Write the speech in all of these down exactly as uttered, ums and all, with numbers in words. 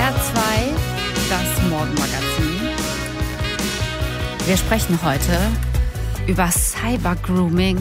R zwei, das Morgenmagazin. Wir sprechen heute über Cybergrooming.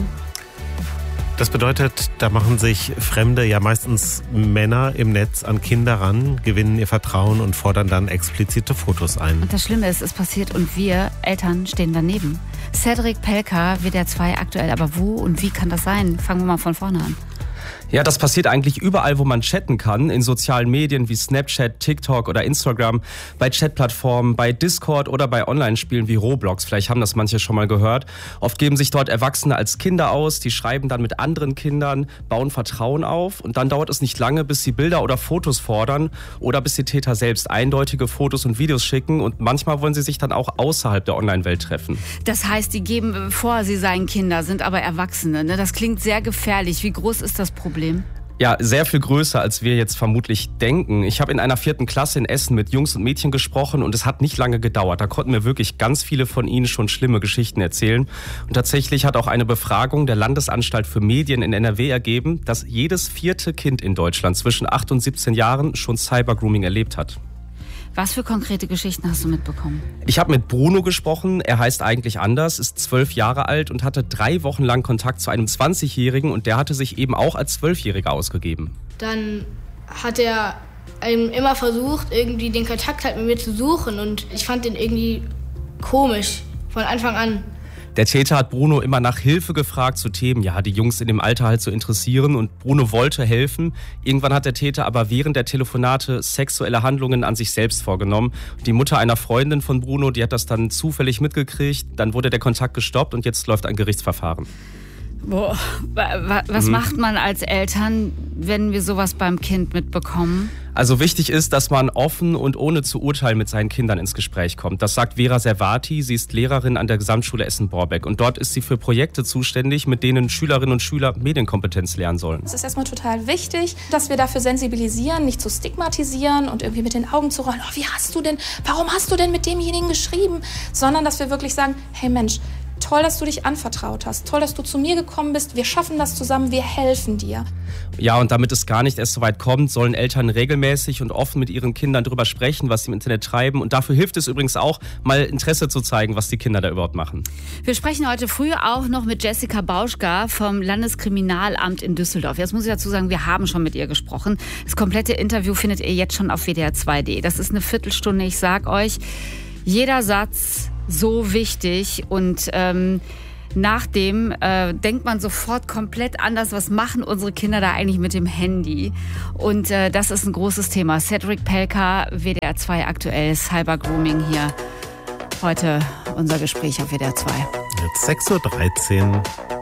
Das bedeutet, da machen sich Fremde, ja meistens Männer im Netz, an Kinder ran, gewinnen ihr Vertrauen und fordern dann explizite Fotos ein. Und das Schlimme ist, es passiert und wir Eltern stehen daneben. Cedric Pelka, W D R zwei aktuell, aber wo und wie kann das sein? Fangen wir mal von vorne an. Ja, das passiert eigentlich überall, wo man chatten kann, in sozialen Medien wie Snapchat, TikTok oder Instagram, bei Chatplattformen, bei Discord oder bei Online-Spielen wie Roblox. Vielleicht haben das manche schon mal gehört. Oft geben sich dort Erwachsene als Kinder aus, die schreiben dann mit anderen Kindern, bauen Vertrauen auf und dann dauert es nicht lange, bis sie Bilder oder Fotos fordern oder bis die Täter selbst eindeutige Fotos und Videos schicken und manchmal wollen sie sich dann auch außerhalb der Online-Welt treffen. Das heißt, die geben vor, sie seien Kinder, sind aber Erwachsene. Ne? Das klingt sehr gefährlich. Wie groß ist das Problem? Ja, sehr viel größer, als wir jetzt vermutlich denken. Ich habe in einer vierten Klasse in Essen mit Jungs und Mädchen gesprochen und es hat nicht lange gedauert. Da konnten mir wirklich ganz viele von ihnen schon schlimme Geschichten erzählen. Und tatsächlich hat auch eine Befragung der Landesanstalt für Medien in N R W ergeben, dass jedes vierte Kind in Deutschland zwischen acht und siebzehn Jahren schon Cybergrooming erlebt hat. Was für konkrete Geschichten hast du mitbekommen? Ich habe mit Bruno gesprochen, er heißt eigentlich anders, ist zwölf Jahre alt und hatte drei Wochen lang Kontakt zu einem zwanzigjährigen und der hatte sich eben auch als Zwölfjähriger ausgegeben. Dann hat er ähm, immer versucht, irgendwie den Kontakt halt mit mir zu suchen und ich fand den irgendwie komisch von Anfang an. Der Täter hat Bruno immer nach Hilfe gefragt zu Themen, ja, die Jungs in dem Alter halt so interessieren und Bruno wollte helfen. Irgendwann hat der Täter aber während der Telefonate sexuelle Handlungen an sich selbst vorgenommen. Die Mutter einer Freundin von Bruno, die hat das dann zufällig mitgekriegt, dann wurde der Kontakt gestoppt und jetzt läuft ein Gerichtsverfahren. Boah, was mhm. macht man als Eltern, wenn wir sowas beim Kind mitbekommen? Also wichtig ist, dass man offen und ohne zu urteilen mit seinen Kindern ins Gespräch kommt. Das sagt Vera Servati, sie ist Lehrerin an der Gesamtschule Essen-Borbeck. Und dort ist sie für Projekte zuständig, mit denen Schülerinnen und Schüler Medienkompetenz lernen sollen. Es ist erstmal total wichtig, dass wir dafür sensibilisieren, nicht zu stigmatisieren und irgendwie mit den Augen zu rollen. Oh, wie hast du denn, warum hast du denn mit demjenigen geschrieben? Sondern dass wir wirklich sagen, hey Mensch, toll, dass du dich anvertraut hast. Toll, dass du zu mir gekommen bist. Wir schaffen das zusammen. Wir helfen dir. Ja, und damit es gar nicht erst so weit kommt, sollen Eltern regelmäßig und offen mit ihren Kindern darüber sprechen, was sie im Internet treiben. Und dafür hilft es übrigens auch, mal Interesse zu zeigen, was die Kinder da überhaupt machen. Wir sprechen heute früh auch noch mit Jessica Bauschka vom Landeskriminalamt in Düsseldorf. Jetzt muss ich dazu sagen, wir haben schon mit ihr gesprochen. Das komplette Interview findet ihr jetzt schon auf W D R zwei punkt de. Das ist eine Viertelstunde. Ich sag euch, jeder Satz so wichtig und ähm, nach dem äh, denkt man sofort komplett anders, was machen unsere Kinder da eigentlich mit dem Handy? Und äh, das ist ein großes Thema. Cedric Pelka, W D R zwei aktuell, Cybergrooming hier. Heute unser Gespräch auf W D R zwei. Jetzt sechs Uhr dreizehn.